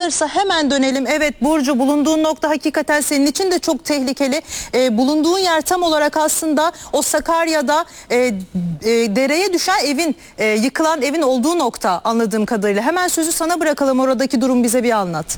kalırsa hemen dönelim. Evet Burcu, bulunduğun nokta hakikaten senin için de çok tehlikeli. Bulunduğun yer tam olarak aslında o Sakarya'da dereye düşen evin, yıkılan evin olduğu nokta anladığım kadarıyla. Hemen sözü sana bırakalım, oradaki durum bize bir anlat.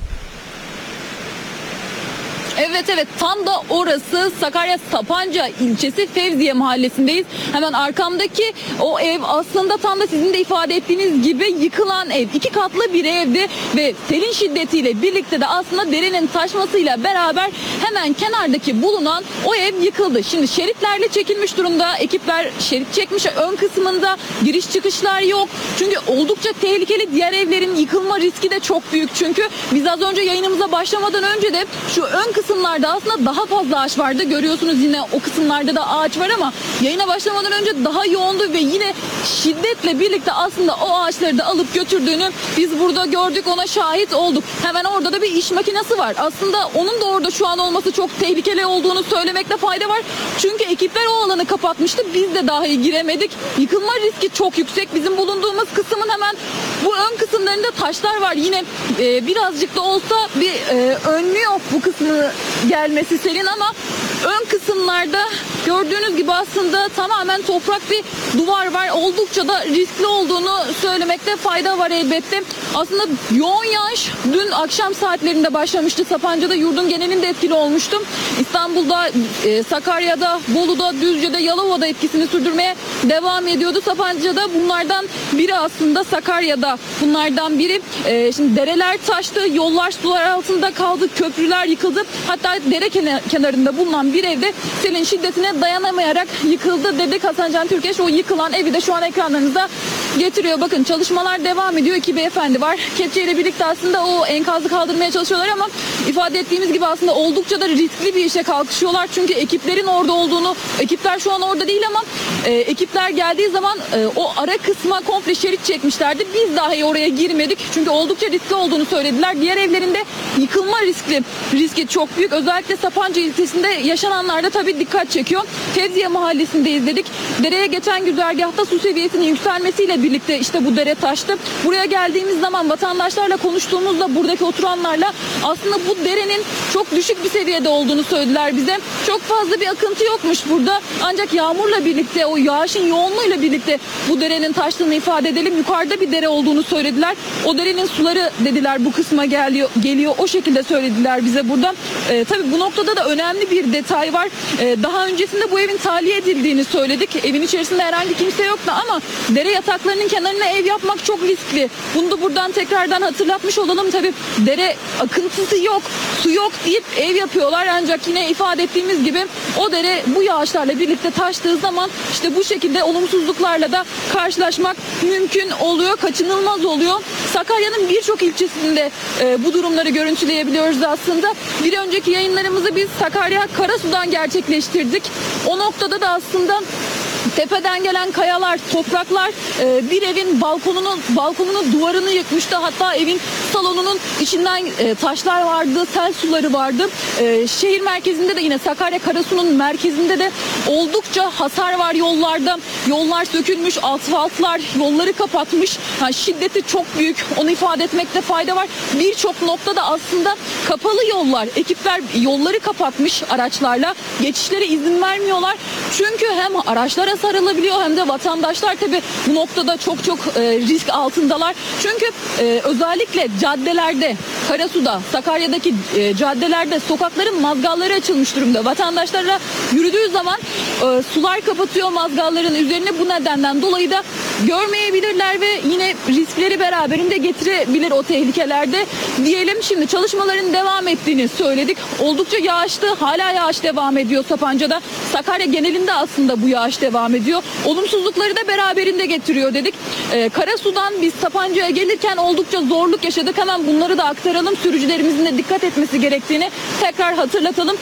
Evet, tam da orası Sakarya Sapanca ilçesi Fevziye mahallesindeyiz. Hemen arkamdaki o ev aslında tam da sizin de ifade ettiğiniz gibi yıkılan ev. 2 katlı bir evdi ve selin şiddetiyle birlikte de aslında derenin taşmasıyla beraber hemen kenardaki bulunan o ev yıkıldı. Şimdi şeritlerle çekilmiş durumda. Ekipler şerit çekmiş. Ön kısmında giriş çıkışlar yok. Çünkü oldukça tehlikeli. Diğer evlerin yıkılma riski de çok büyük. Çünkü biz az önce yayınımıza başlamadan önce de şu ön kısımlarda aslında daha fazla ağaç vardı. Görüyorsunuz yine o kısımlarda da ağaç var ama yayına başlamadan önce daha yoğundu ve yine şiddetle birlikte aslında o ağaçları da alıp götürdüğünü biz burada gördük, ona şahit olduk. Hemen orada da bir iş makinesi var. Aslında onun da orada şu an olması çok tehlikeli olduğunu söylemekte fayda var. Çünkü ekipler o alanı kapatmıştı. Biz de dahi giremedik. Yıkılma riski çok yüksek. Bizim bulunduğumuz kısmın hemen bu ön kısımlarında taşlar var. Yine birazcık da olsa bir önlüyor bu kısmı gelmesi selin ama ön kısımlarda gördüğünüz gibi aslında tamamen toprak bir duvar var. Oldukça da riskli olduğunu söylemekte fayda var elbette. Aslında yoğun yağış dün akşam saatlerinde başlamıştı. Sapanca'da yurdun genelinde etkili olmuştu. İstanbul'da, Sakarya'da, Bolu'da, Düzce'de, Yalova'da etkisini sürdürmeye devam ediyordu. Sapanca'da bunlardan biri aslında Sakarya'da bunlardan biri. Şimdi dereler taştı, yollar sular altında kaldı, köprüler yıkıldı. Hatta dere kenarında bulunan bir evde selin şiddetine dayanamayarak yıkıldı dedik. Hasan Can Türkeş o yıkılan evi de şu an ekranlarınızda getiriyor. Bakın çalışmalar devam ediyor. 2 beyefendi var. Kepçeyle birlikte aslında o enkazı kaldırmaya çalışıyorlar ama ifade ettiğimiz gibi aslında oldukça da riskli bir işe kalkışıyorlar. Çünkü ekiplerin orada olduğunu, ekipler şu an orada değil ama ekipler geldiği zaman o ara kısma komple şerit çekmişlerdi. Biz dahi oraya girmedik. Çünkü oldukça riskli olduğunu söylediler. Diğer evlerinde yıkılma riski çok büyük. Özellikle Sapanca ilçesinde yaşananlarda tabii dikkat çekiyor. Fevziye mahallesindeyiz dedik. Dereye geçen güzergahta su seviyesinin yükselmesiyle birlikte işte bu dere taştı. Buraya geldiğimiz zaman vatandaşlarla konuştuğumuzda buradaki oturanlarla aslında bu derenin çok düşük bir seviyede olduğunu söylediler bize. Çok fazla bir akıntı yokmuş burada. Ancak yağmurla birlikte, o yağışın yoğunluğuyla birlikte bu derenin taştığını ifade edelim. Yukarıda bir dere olduğunu söylediler. O derenin suları dediler bu kısma geliyor. O şekilde söylediler bize burada. Tabii bu noktada da önemli bir detay var. Daha öncesinde bu evin tahliye edildiğini söyledik. Evin içerisinde herhangi kimse yoktu ama dere yataklarının kenarına ev yapmak çok riskli. Bunu da buradan tekrardan hatırlatmış olalım. Tabii dere akıntısı yok, su yok deyip ev yapıyorlar. Ancak yine ifade ettiğimiz gibi o dere bu yağışlarla birlikte taştığı zaman işte bu şekilde olumsuzluklarla da karşılaşmak mümkün oluyor, kaçınılmaz oluyor. Sakarya'nın birçok ilçesinde bu durumları görüntüleyebiliyoruz aslında. Bir önceki yayınlarımızı biz Sakarya Karasu'dan gerçekleştirdik. O noktada da aslında tepeden gelen kayalar, topraklar bir evin balkonunun duvarını yıkmıştı. Hatta evin salonunun içinden taşlar vardı, sel suları vardı. Şehir merkezinde de yine Sakarya Karasu'nun merkezinde de oldukça hasar var yollarda. Yollar sökülmüş, asfaltlar yolları kapatmış. Yani şiddeti çok büyük. Onu ifade etmekte fayda var. Birçok noktada aslında kapalı yollar. Ekipler yolları kapatmış araçlarla. Geçişlere izin vermiyorlar. Çünkü hem araçlara sarılabiliyor hem de vatandaşlar tabii bu noktada çok risk altındalar. Çünkü özellikle caddelerde, Karasu'da, Sakarya'daki caddelerde sokakların mazgalları açılmış durumda. Vatandaşlarla yürüdüğü zaman sular kapatıyor mazgalların üzerine. Bu nedenden dolayı da görmeyebilirler ve yine riskleri beraberinde getirebilir o tehlikelerde diyelim. Şimdi çalışmaların devam ettiğini söyledik. Oldukça yağışlı, hala yağış devam ediyor Sapanca'da. Sakarya genelinde aslında bu yağış devam ediyor. Olumsuzlukları da beraberinde getiriyor dedik. Karasu'dan biz Sapanca'ya gelirken oldukça zorluk yaşadık. Hemen bunları da aktaralım. Sürücülerimizin de dikkat etmesi gerektiğini tekrar hatırlatalım.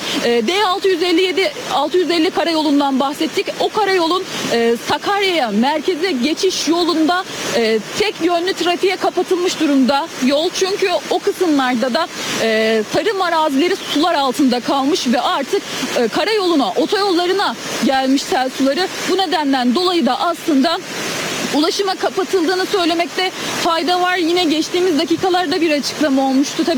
D650 karayolundan bahsettik. O karayolun Sakarya'ya merkeze geçiş yolunda tek yönlü trafiğe kapatılmış durumda yol. Çünkü o kısımlarda da tarım arazileri sular altında kalmış ve artık karayoluna, otoyollarına gelmiş sel suları. Bu nedenden dolayı da aslında ulaşıma kapatıldığını söylemekte fayda var. Yine geçtiğimiz dakikalarda bir açıklama olmuştu. Tabii